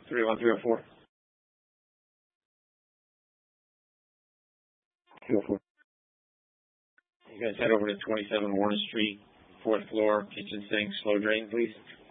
31304. 204. You guys head over to 27 Warren Street, 4th floor, kitchen sink, slow drain, please.